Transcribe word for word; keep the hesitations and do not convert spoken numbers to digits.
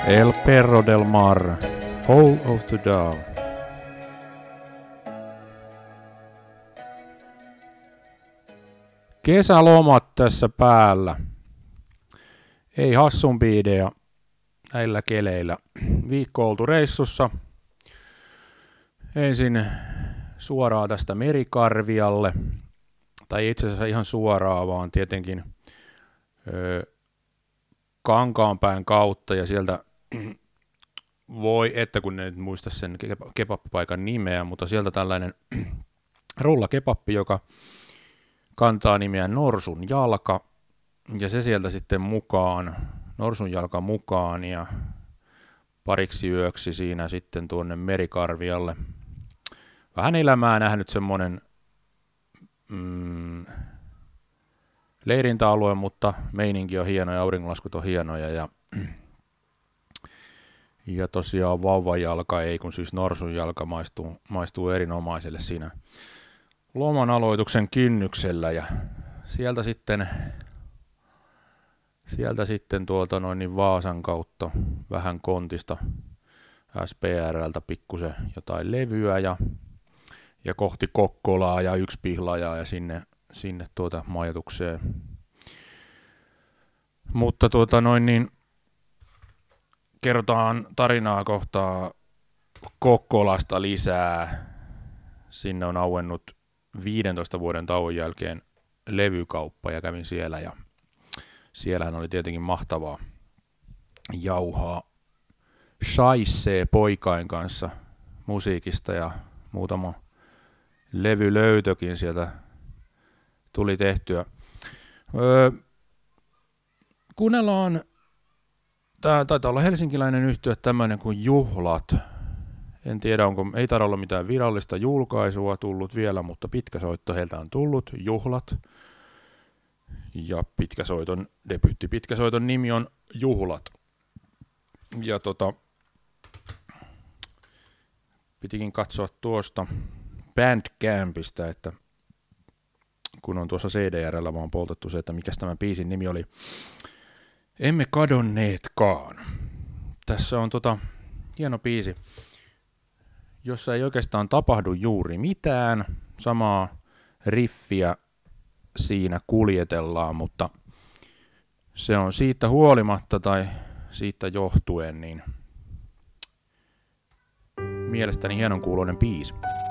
El Perro del Mar, Hole of the Dove. Kesälomat tässä päällä. Ei hassumpi idea näillä keleillä. Viikko oltu reissussa. Ensin suoraan tästä Merikarvialle. Tai itse asiassa ihan suoraan, vaan tietenkin ö, Kankaanpään kautta ja sieltä voi, että kun en muista sen kebappipaikan nimeä, mutta sieltä tällainen rullakebappi, joka kantaa nimeä Norsun jalka, ja se sieltä sitten mukaan, Norsun jalka mukaan, ja pariksi yöksi siinä sitten tuonne Merikarvialle. Vähän elämää nähnyt semmoinen mm, leirintäalue, mutta meininki on hieno ja auringonlaskut on hienoja, ja Ja tosiaan vauvajalka ei, kun siis norsun jalka maistuu, maistuu erinomaiselle siinä loman aloituksen kynnyksellä. Ja sieltä sitten, sieltä sitten tuolta noin niin Vaasan kautta vähän kontista S P R:ltä pikkusen jotain levyä ja, ja kohti Kokkolaa ja yksi pihlajaa ja sinne, sinne tuota majoitukseen. Mutta tuota noin niin kerrotaan tarinaa kohtaa Kokkolasta lisää. Sinne on auennut viidentoista vuoden tauon jälkeen levykauppa ja kävin siellä. Ja siellähän oli tietenkin mahtavaa jauhaa shaissee poikain kanssa musiikista ja muutama levylöytökin sieltä tuli tehtyä. Öö, kuunnellaan. Tämä taitaa olla helsinkiläinen yhtye tämmöinen kuin Juhlat. En tiedä, onko, ei taida olla mitään virallista julkaisua tullut vielä, mutta pitkä soitto heiltä on tullut, Juhlat. Ja pitkäsoiton, debyytti pitkäsoiton nimi on Juhlat. Ja tota, pitikin katsoa tuosta Bandcampista, että kun on tuossa C D R:llä vaan poltettu se, että mikä tämä biisin nimi oli. Emme kadonneetkaan. Tässä on tota hieno biisi, jossa ei oikeastaan tapahdu juuri mitään. Samaa riffiä siinä kuljetellaan, mutta se on siitä huolimatta tai siitä johtuen niin mielestäni hienon kuuloinen biisi.